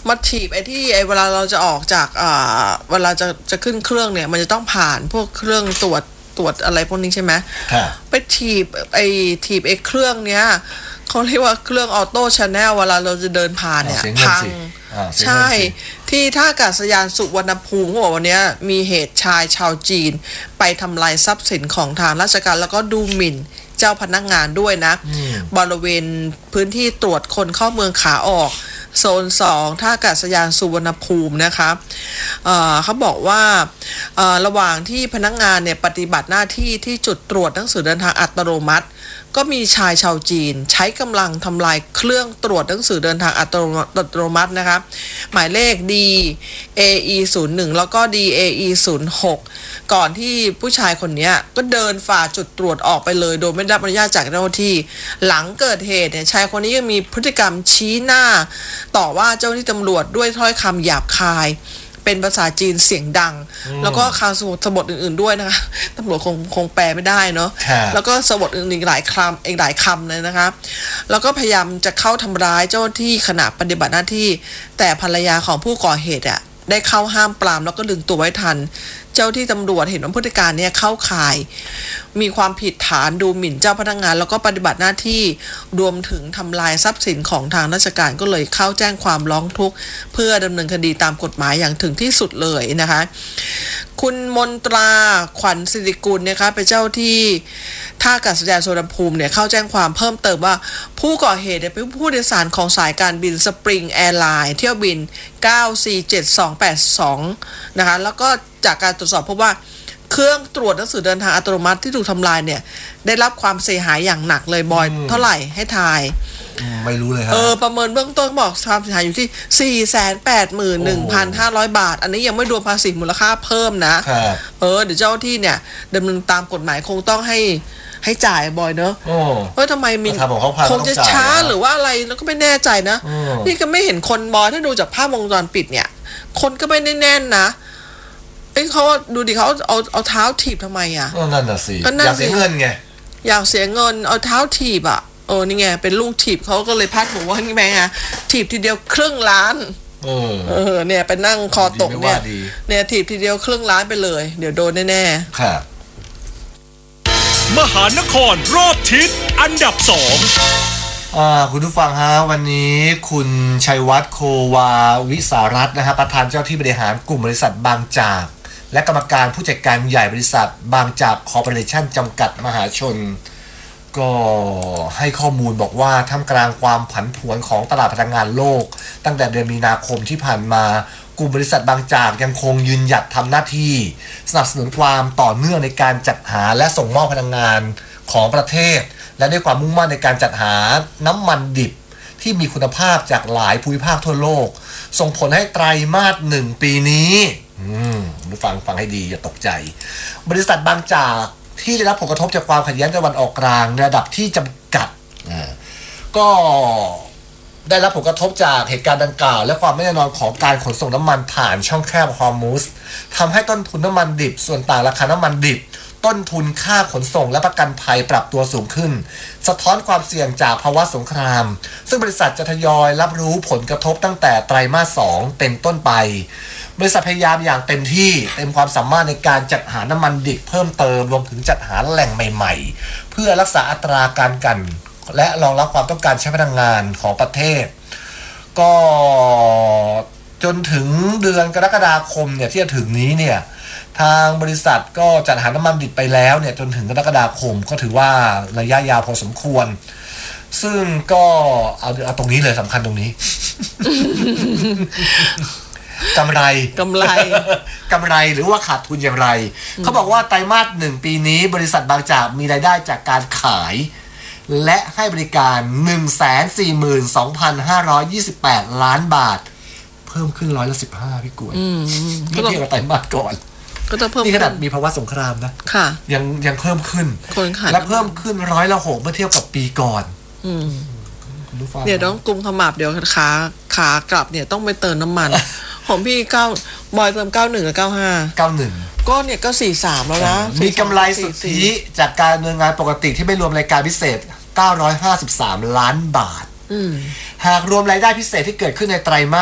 มาถีบไอ้ที่ไอ้เวลาเราจะออกจากเวลาจะขึ้นเครื่องเนี่ยมันจะต้องผ่านพวกเครื่องตรวจอะไรพวกนี้ใช่ไหมไปถีบไอ้เครื่องเนี้ยเขาเรียกว่าเครื่องออโต้ชาแนลเวลาเราจะเดินผ่านเนี่ยพังใช่ที่ท่าอากาศยานสุวรรณภูมิเขาบอกวันนี้มีเหตุชายชาวจีนไปทำลายทรัพย์สินของทางราชการแล้วก็ดูหมิ่นเจ้าพนักงานด้วยนะบริเวณพื้นที่ตรวจคนเข้าเมืองขาออกโซน2ท่าอากาศยานสุวรรณภูมินะคะเขาบอกว่าระหว่างที่พนักงานเนี่ยปฏิบัติหน้าที่ที่จุดตรวจหนังสือเดินทางอัตโนมัติก็มีชายชาวจีนใช้กำลังทำลายเครื่องตรวจหนังสือเดินทางอัตโนมัตินะคะหมายเลข DAE01 แล้วก็ DAE06 ก่อนที่ผู้ชายคนนี้ก็เดินฝ่าจุดตรวจออกไปเลยโดยไม่ได้รับอนุญาตจากเจ้าหน้าที่หลังเกิดเหตุเนี่ยชายคนนี้ยังมีพฤติกรรมชี้หน้าต่อว่าเจ้าหน้าที่ตำรวจด้วยถ้อยคำหยาบคายเป็นภาษาจีนเสียงดังแล้วก็คำสบทอื่นๆด้วยนะคะตำรวจคงแปลไม่ได้เนาะแล้วก็สบทอื่นอีกหลายคำเลยนะคะแล้วก็พยายามจะเข้าทำร้ายเจ้าหน้าที่ขณะปฏิบัติหน้าที่แต่ภรรยาของผู้ก่อเหตุได้เข้าห้ามปรามแล้วก็ดึงตัวไว้ทันเจ้าที่ตำรวจเห็นว่าพฤติการเนี่ยเข้าข่ายมีความผิดฐานดูหมิ่นเจ้าพนักงานแล้วก็ปฏิบัติหน้าที่รวมถึงทำลายทรัพย์สินของทางราชการก็เลยเข้าแจ้งความร้องทุกข์เพื่อดำเนินคดีตามกฎหมายอย่างถึงที่สุดเลยนะคะคุณมนตราขวัญสิริกุลนะคะเป็นเจ้าที่ท่าอากาศยานสุวรรณภูมิเนี่ยเข้าแจ้งความเพิ่มเติมว่าผู้ก่อเหตุเป็นผู้โดยสารของสายการบินสปริงแอร์ไลน์เที่ยวบิน947282นะคะแล้วก็จากการตรวจสอบพบว่าเครื่องตรวจหนังสือเดินทางอัตโนมัติที่ถูกทำลายเนี่ยได้รับความเสียหายอย่างหนักเลยบอยเท่าไหร่ให้ทายไม่รู้เลยครับประเมินเบื้องต้นบอกความเสียหายอยู่ที่ 481,500 บาทอันนี้ยังไม่รวมภาษีมูลค่าเพิ่มนะเดี๋ยวเจ้าที่เนี่ยดำเนินตามกฎหมายคงต้องให้จ่ายบ่อยเนอะทำไมมินคงจะช้าหรือว่าอะไรแล้วก็ไม่แน่ใจนะนี่ก็ไม่เห็นคนบอยถ้าดูจากภาพวงจรปิดเนี่ยคนก็ไม่แน่นนะเขาดูดิเขาเอาเท้าถีบทำไมนั่นน่ะสิอยากเสียเงินไงอยากเสียเงินเอาเท้าถีบนี่ไงเป็นลูกถีบเขาก็เลยพาดหัวว่านี่ไงถีบทีเดียวครึ่งล้านเนี่ยไปนั่งคอตกเนี่ยถีบทีเดียวครึ่งล้านไปเลยเดี๋ยวโดนแน่ๆครับมหานครรอบทิศอันดับ2 คุณผู้ฟังฮะวันนี้คุณชัยวัฒน์โควาวิสารัตน์นะฮะประธานเจ้าที่บริหารกลุ่มบริษัทบางจากและกรรมการผู้จัดการใหญ่บริษัทบางจากคอร์ปอเรชั่นจำกัดมหาชนก็ให้ข้อมูลบอกว่าท่ามกลางความผันผวนของตลาดพลังงานโลกตั้งแต่เดือนมีนาคมที่ผ่านมากลุ่มบริษัทบางจากยังคงยืนหยัดทำหน้าที่สนับสนุนความต่อเนื่องในการจัดหาและส่งมอบพลังงานของประเทศและด้วยความมุ่งมั่นในการจัดหาน้ำมันดิบที่มีคุณภาพจากหลายภูมิภาคทั่วโลกส่งผลให้ไตรมาส1ปีนี้ฟังให้ดีอย่าตกใจบริษัทบางจากที่ได้รับผลกระทบจากความขัดแย้งตะวันออกกลางในระดับที่จำกัดก็ได้รับผลกระทบจากเหตุการณ์ดังกล่าวและความไม่แน่นอนของการขนส่งน้ำมันผ่านช่องแคบฮอร์มุซทำให้ต้นทุนน้ำมันดิบส่วนต่างราคาน้ำมันดิบต้นทุนค่าขนส่งและประกันภัยปรับตัวสูงขึ้นสะท้อนความเสี่ยงจากภาวะสงครามซึ่งบริษัทจะทยอยรับรู้ผลกระทบตั้งแต่ไตรมาส2เป็นต้นไปบริษัทพยายามอย่างเต็มที่เต็มความสามารถในการจัดหาน้ำมันดิบเพิ่มเติมรวมถึงจัดหาแหล่งใหม่ๆเพื่อรักษาอัตราการกันและรองรับความต้องการใช้พลังงานของประเทศก็จนถึงเดือนกรกฎาคมเนี่ยที่จะถึงนี้เนี่ยทางบริษัทก็จัดหาน้ำมันดิบไปแล้วเนี่ยจนถึงกรกฎาคมก็ถือว่าระยะยาวพอสมควรซึ่งก็เอาตรงนี้เลยสำคัญตรงนี้ กำไรหรือว่าขาดทุนอย่างไรเขาบอกว่าไตรมาส1ปีนี้บริษัทบางจากมีรายได้จากการขายและให้บริการ 142,528 ล้านบาทเพิ่มขึ้น15%พี่กวยเมื่อเทียบกับไตรมาสก่อนก็จะเพิ่มนี่ขนาดมีภาวะสงครามนะค่ะยังเพิ่มขึ้นและเพิ่มขึ้น6%เมื่อเทียบกับปีก่อนเดี๋ยวต้องกุมขมับเดี๋ยวขากลับเนี่ยต้องไปเติมน้ำมันของพี่บอยเติม91กับ95ก็เนี่ยก็43แล้วนะมีกำไรสุทธิจากการดำเนินงานปกติที่ไม่รวมรายการพิเศษ953ล้านบาทหากรวมรายได้พิเศษที่เกิดขึ้นในไตรมาส